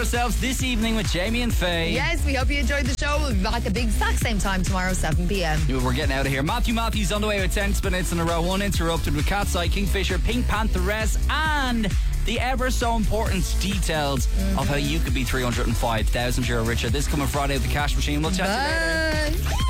ourselves this evening with Jamie and Faye. Yes, we hope you enjoyed the show. We'll be back at the exact same time tomorrow, 7 p.m. We're getting out of here. Matthew's on the way with 10 minutes in a row. Uninterrupted with Cat's Eye, Kingfisher, Pink Pantheress, and the ever so important details of how you could be €305,000 richer. This coming Friday with the Cash Machine. We'll chat to you later. Bye.